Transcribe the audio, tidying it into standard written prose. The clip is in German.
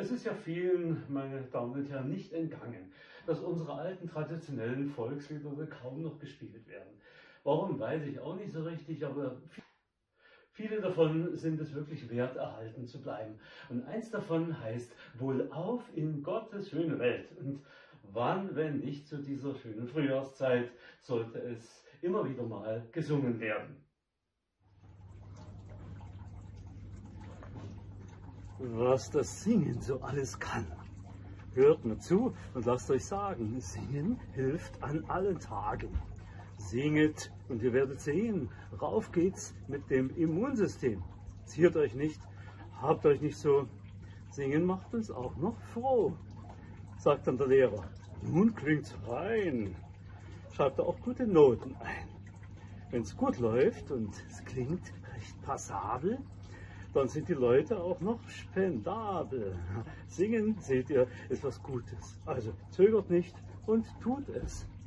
Es ist ja vielen, meine Damen und Herren, nicht entgangen, dass unsere alten traditionellen Volkslieder kaum noch gespielt werden. Warum, weiß ich auch nicht so richtig, aber viele davon sind es wirklich wert, erhalten zu bleiben. Und eins davon heißt Wohlauf in Gottes schöne Welt. Und wann, wenn nicht zu dieser schönen Frühjahrszeit, sollte es immer wieder mal gesungen werden. Was das Singen so alles kann. Hört mir zu und lasst euch sagen, Singen hilft an allen Tagen. Singet und ihr werdet sehen, rauf geht's mit dem Immunsystem. Ziert euch nicht, habt euch nicht so. Singen macht uns auch noch froh, sagt dann der Lehrer. Nun klingt's rein. Schreibt er auch gute Noten ein. Wenn's gut läuft und es klingt recht passabel, dann sind die Leute auch noch spendabel. Singen, seht ihr, ist was Gutes. Also zögert nicht und tut es.